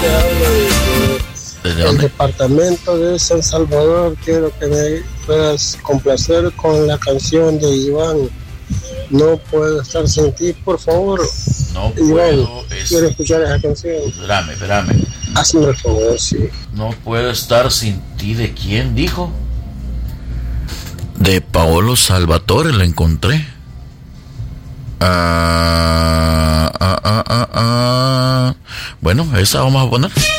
te hablo ¿Desde del dónde? departamento de San Salvador. Quiero que me puedas complacer con la canción de Iván. No puedo estar sin ti, por favor. No Iván, puedo quiero escuchar esa canción. Espérame. Hazme el favor, sí. No puedo estar sin ti. ¿De quién dijo? De Paolo Salvatore la encontré. Bueno, esa vamos a poner.